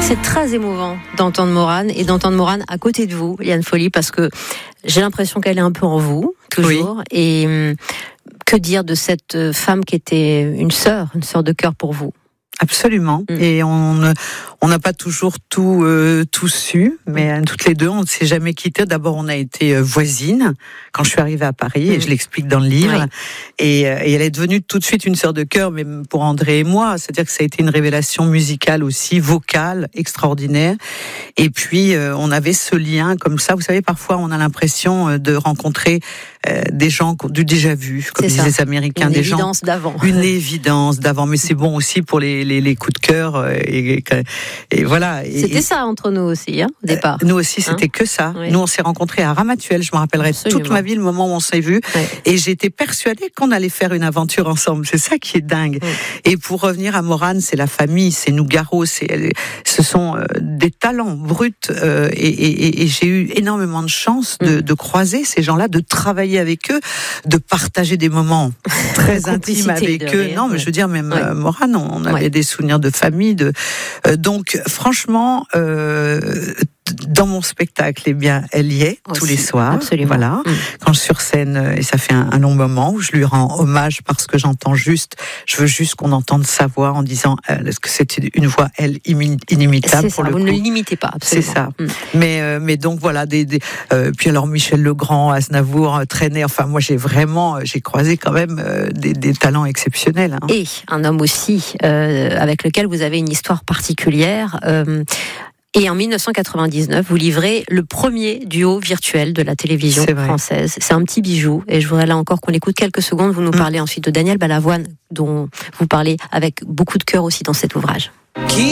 C'est très émouvant d'entendre Maurane et d'entendre Maurane à côté de vous, Liane Folly, parce que j'ai l'impression qu'elle est un peu en vous, toujours. Oui. Et que dire de cette femme qui était une sœur de cœur pour vous? Absolument. Et on n'a pas toujours tout su, mais toutes les deux, on ne s'est jamais quitté. D'abord, on a été voisines quand je suis arrivée à Paris, et je l'explique dans le livre. Oui. Et elle est devenue tout de suite une sœur de cœur, mais pour André et moi, c'est-à-dire que ça a été une révélation musicale aussi, vocale, extraordinaire. Et puis, on avait ce lien comme ça. Vous savez, parfois, on a l'impression de rencontrer des gens du déjà vu, comme disent les Américains, une des évidence gens d'avant. Une évidence d'avant, mais c'est bon aussi pour les coups de cœur et voilà. C'était ça entre nous aussi, au départ. Nous aussi, c'était que ça. Oui. Nous, on s'est rencontrés à Ramatuelle. Je me rappellerai toute ma vie le moment où on s'est vus. Oui. Et j'étais persuadée qu'on allait faire une aventure ensemble. C'est ça qui est dingue. Oui. Et pour revenir à Maurane, c'est la famille, c'est Nougaro, ce sont des talents bruts. Et j'ai eu énormément de chance de croiser ces gens-là, de travailler avec eux, de partager des moments très intimes avec eux. Non, mais je veux dire, même Maurane, on avait des souvenirs de famille. Donc, franchement, dans mon spectacle, eh bien, elle y est tous les soirs. Absolument. Voilà. Quand je suis sur scène, et ça fait un long moment où je lui rends hommage parce que je veux juste qu'on entende sa voix en disant est-ce que c'est une voix, elle, inimitable. C'est ça, vous ne l'imitez pas, absolument. C'est ça. Mais donc voilà, puis alors Michel Legrand, Aznavour, traîné. Enfin, moi, j'ai croisé quand même des talents exceptionnels. Hein. Et un homme aussi avec lequel vous avez une histoire particulière. Et en 1999, vous livrez le premier duo virtuel de la télévision française. C'est un petit bijou. Et je voudrais là encore qu'on écoute quelques secondes. Vous nous parlez ensuite de Daniel Balavoine, dont vous parlez avec beaucoup de cœur aussi dans cet ouvrage.